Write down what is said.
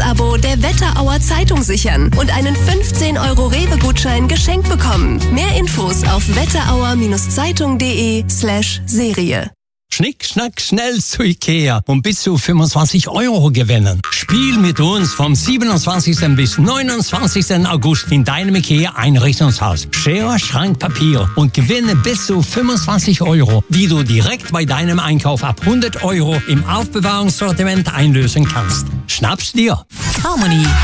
Jahresabo der Wetterauer Zeitung sichern und einen 15€ Rewe-Gutschein geschenkt bekommen. Mehr Infos auf wetterauer-zeitung.de/Serie. Schnick, schnack, schnell zu Ikea und bis zu 25€ gewinnen. Spiel mit uns vom 27. bis 29. August in deinem Ikea-Einrichtungshaus. Schere, Schrank, Papier und gewinne bis zu 25€, die du direkt bei deinem Einkauf ab 100€ im Aufbewahrungssortiment einlösen kannst. Schnapp's dir! Harmony.